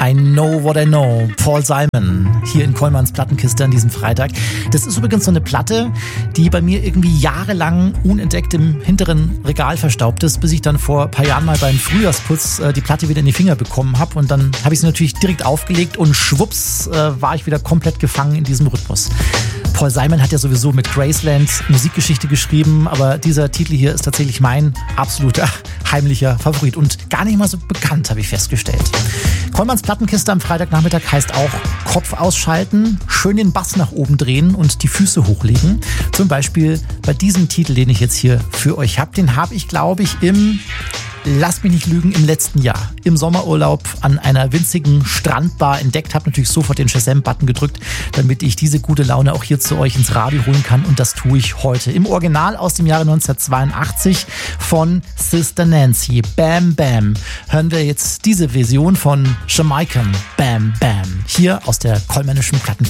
I Know What I Know, Paul Simon, hier in Kollmanns Plattenkiste an diesem Freitag. Das ist übrigens so eine Platte, die bei mir irgendwie jahrelang unentdeckt im hinteren Regal verstaubt ist, bis ich dann vor ein paar Jahren mal beim Frühjahrsputz die Platte wieder in die Finger bekommen habe. Und dann habe ich sie natürlich direkt aufgelegt und schwupps war ich wieder komplett gefangen in diesem Rhythmus. Paul Simon hat ja sowieso mit Graceland Musikgeschichte geschrieben, aber dieser Titel hier ist tatsächlich mein absoluter heimlicher Favorit und gar nicht mal so bekannt, habe ich festgestellt. Kollmanns Plattenkiste am Freitagnachmittag heißt auch Kopf ausschalten, schön den Bass nach oben drehen und die Füße hochlegen. Zum Beispiel bei diesem Titel, den ich jetzt hier für euch habe. Den habe ich, glaube ich, lasst mich nicht lügen, im letzten Jahr im Sommerurlaub an einer winzigen Strandbar entdeckt, habe natürlich sofort den Shazam-Button gedrückt, damit ich diese gute Laune auch hier zu euch ins Radio holen kann und das tue ich heute. Im Original aus dem Jahre 1982 von Sister Nancy, Bam Bam, hören wir jetzt diese Version von Jamaican, Bam Bam, hier aus der kollmännischen Plattenkiste.